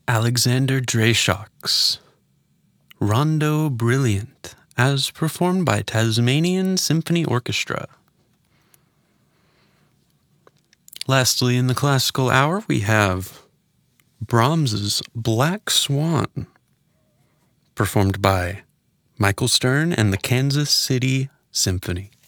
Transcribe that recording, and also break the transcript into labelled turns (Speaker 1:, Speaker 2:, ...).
Speaker 1: Alexander Dreyschock's Rondo Brilliant, as performed by Tasmanian Symphony Orchestra. Lastly, in the classical hour, we have Brahms's Black Swan, performed by Michael Stern and the Kansas City Symphony.